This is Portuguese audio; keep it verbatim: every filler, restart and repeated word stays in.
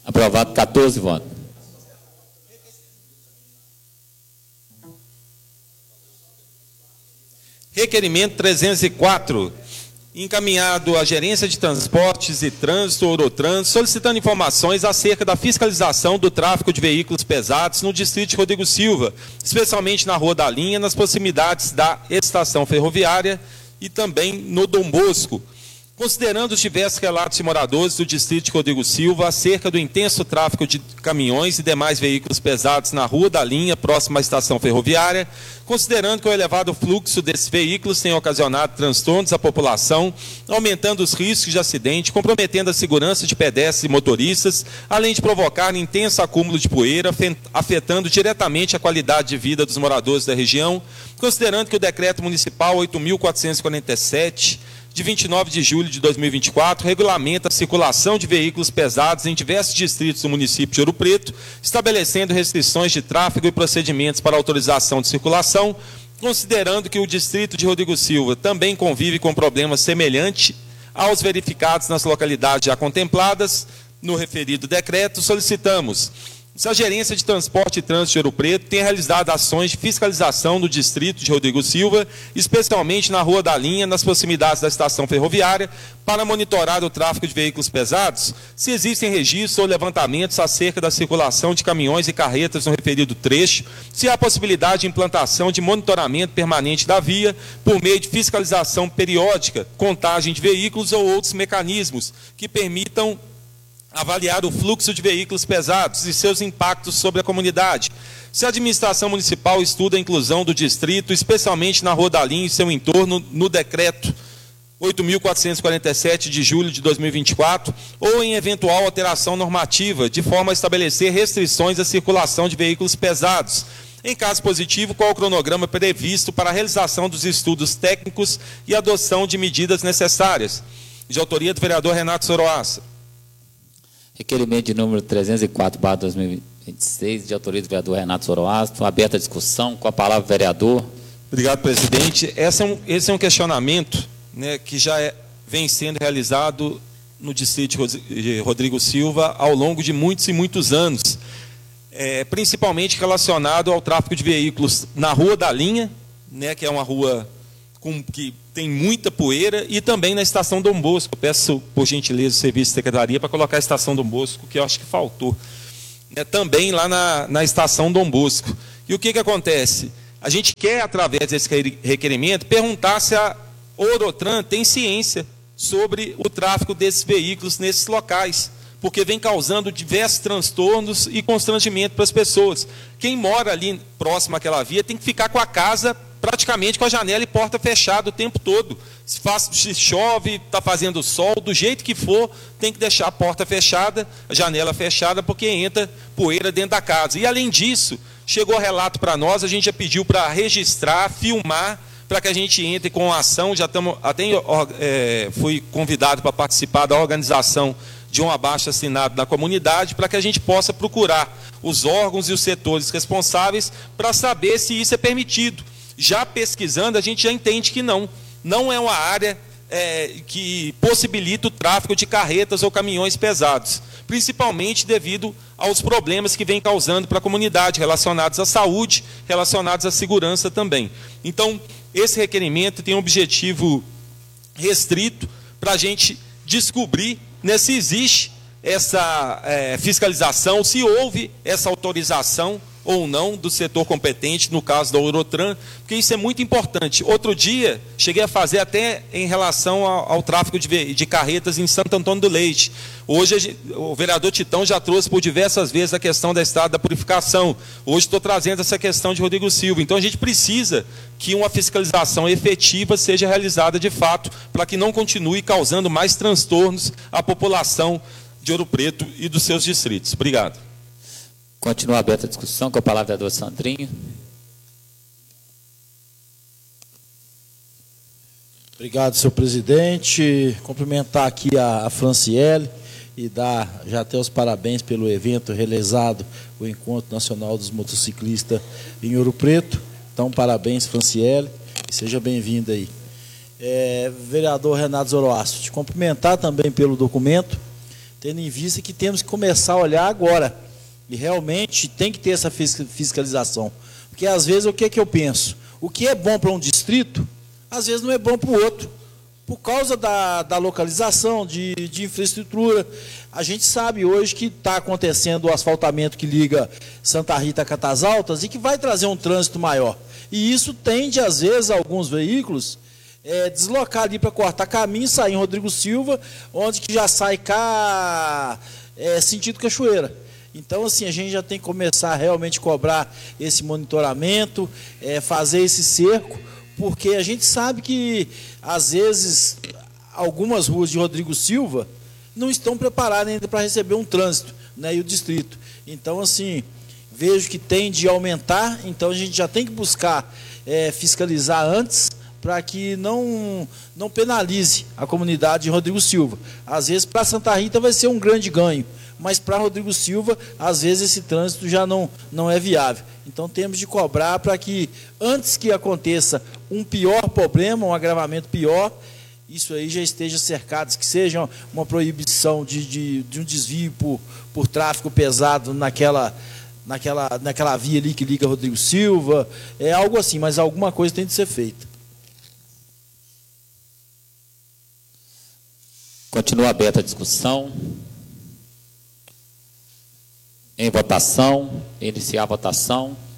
Aprovado, quatorze votos. Requerimento trezentos e quatro, encaminhado à Gerência de Transportes e Trânsito, Eurotrans, solicitando informações acerca da fiscalização do tráfego de veículos pesados no distrito de Rodrigo Silva, especialmente na Rua da Linha, nas proximidades da estação ferroviária e também no Dom Bosco. Considerando os diversos relatos de moradores do distrito de Rodrigo Silva acerca do intenso tráfego de caminhões e demais veículos pesados na Rua da Linha, próxima à estação ferroviária, considerando que o elevado fluxo desses veículos tem ocasionado transtornos à população, aumentando os riscos de acidente, comprometendo a segurança de pedestres e motoristas, além de provocar intenso acúmulo de poeira, afetando diretamente a qualidade de vida dos moradores da região, considerando que o Decreto Municipal oito mil quatrocentos e quarenta e sete, de vinte e nove de julho de dois mil e vinte e quatro, regulamenta a circulação de veículos pesados em diversos distritos do município de Ouro Preto, estabelecendo restrições de tráfego e procedimentos para autorização de circulação, considerando que o distrito de Rodrigo Silva também convive com problemas semelhantes aos verificados nas localidades já contempladas no referido decreto, solicitamos se a Gerência de Transporte e Trânsito de Ouro Preto tem realizado ações de fiscalização no distrito de Rodrigo Silva, especialmente na Rua da Linha, nas proximidades da estação ferroviária, para monitorar o tráfego de veículos pesados, se existem registros ou levantamentos acerca da circulação de caminhões e carretas no referido trecho, se há possibilidade de implantação de monitoramento permanente da via por meio de fiscalização periódica, contagem de veículos ou outros mecanismos que permitam avaliar o fluxo de veículos pesados e seus impactos sobre a comunidade. Se a administração municipal estuda a inclusão do distrito, especialmente na Rua da Linha e seu entorno, no decreto oito mil quatrocentos e quarenta e sete de julho de dois mil e vinte e quatro, ou em eventual alteração normativa, de forma a estabelecer restrições à circulação de veículos pesados. Em caso positivo, qual o cronograma previsto para a realização dos estudos técnicos e adoção de medidas necessárias? De autoria do vereador Renato Soroassa. Requerimento de número trezentos e quatro, barra dois mil e vinte e seis, de autoria do vereador Renato Soroasta. Aberta a discussão. Com a palavra, vereador. Obrigado, presidente. Esse é um, esse é um questionamento, né, que já é, vem sendo realizado no distrito de Rodrigo Silva ao longo de muitos e muitos anos, é, principalmente relacionado ao tráfego de veículos na Rua da Linha, né, que é uma rua com, que tem muita poeira, e também na estação Dom Bosco. Peço, por gentileza, o serviço de secretaria para colocar a estação Dom Bosco, que eu acho que faltou. É, também lá na, na estação Dom Bosco. E o que, que acontece? A gente quer, através desse requerimento, perguntar se a Eurotran tem ciência sobre o tráfego desses veículos nesses locais, porque vem causando diversos transtornos e constrangimento para as pessoas. Quem mora ali próximo àquela via tem que ficar com a casa praticamente com a janela e porta fechada o tempo todo. Se, faz, se chove, está fazendo sol, do jeito que for, tem que deixar a porta fechada, a janela fechada, porque entra poeira dentro da casa. E, além disso, chegou relato para nós, a gente já pediu para registrar, filmar, para que a gente entre com a ação. Já estamos, até é, fui convidado para participar da organização de um abaixo-assinado na comunidade, para que a gente possa procurar os órgãos e os setores responsáveis para saber se isso é permitido. Já pesquisando, a gente já entende que não. Não é uma área é, que possibilita o tráfego de carretas ou caminhões pesados, principalmente devido aos problemas que vem causando para a comunidade, relacionados à saúde, relacionados à segurança também. Então, esse requerimento tem um objetivo restrito para a gente descobrir, né, se existe essa é, fiscalização, se houve essa autorização ou não do setor competente, no caso da Eurotran, porque isso é muito importante. Outro dia, cheguei a fazer até em relação ao, ao tráfego de, de carretas em Santo Antônio do Leite. Hoje, gente, o vereador Titão já trouxe por diversas vezes a questão da estrada da purificação. Hoje estou trazendo essa questão de Rodrigo Silva. Então, a gente precisa que uma fiscalização efetiva seja realizada de fato, para que não continue causando mais transtornos à população de Ouro Preto e dos seus distritos. Obrigado. Continua aberta a discussão. Com a palavra, vereador Sandrinho. Obrigado, senhor presidente. Cumprimentar aqui a, a Franciele e dar já até os parabéns pelo evento realizado, o Encontro Nacional dos Motociclistas em Ouro Preto. Então, parabéns, Franciele, e seja bem-vinda aí. É, vereador Renato Soroasta, te cumprimentar também pelo documento. tendo em vista que temos que começar a olhar agora. E realmente tem que ter essa fiscalização. Porque às vezes o que é que eu penso? O que é bom para um distrito, às vezes não é bom para o outro. Por causa da, da localização, de, de infraestrutura. A gente sabe hoje que está acontecendo o asfaltamento que liga Santa Rita a Catas Altas e que vai trazer um trânsito maior. E isso tende, às vezes, alguns veículos, é, deslocar ali para cortar caminho, sair em Rodrigo Silva, onde que já sai cá, é, sentido Cachoeira. Então, assim, a gente já tem que começar a realmente cobrar esse monitoramento, é, fazer esse cerco, porque a gente sabe que, às vezes, algumas ruas de Rodrigo Silva não estão preparadas ainda para receber um trânsito, né, e o distrito. Então, assim, vejo que tende a aumentar, então a gente já tem que buscar é, fiscalizar antes, para que não, não penalize a comunidade de Rodrigo Silva. Às vezes, para Santa Rita vai ser um grande ganho, mas para Rodrigo Silva, às vezes esse trânsito já não, não é viável. Então temos de cobrar para que, antes que aconteça um pior problema, um agravamento pior, isso aí já esteja cercado, que seja uma proibição de, de, de um desvio por, por tráfego pesado naquela, naquela, naquela via ali que liga Rodrigo Silva, é algo assim, mas alguma coisa tem de ser feita. Continua aberta a discussão. Em votação, iniciar a votação.